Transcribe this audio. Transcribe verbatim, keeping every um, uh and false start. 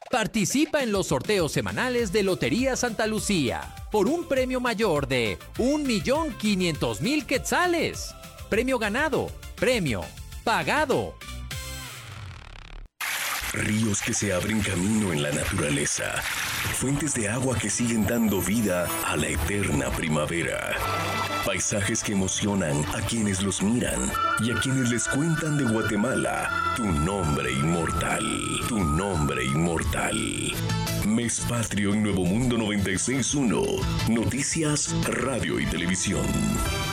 Participa en los sorteos semanales de Lotería Santa Lucía por un premio mayor de un millón quinientos mil quetzales. Premio ganado, premio pagado. Ríos que se abren camino en la naturaleza. Fuentes de agua que siguen dando vida a la eterna primavera. Paisajes que emocionan a quienes los miran y a quienes les cuentan de Guatemala. Tu nombre inmortal, tu nombre inmortal. Mes Patrio en Nuevo Mundo noventa y seis punto uno. Noticias, radio y televisión.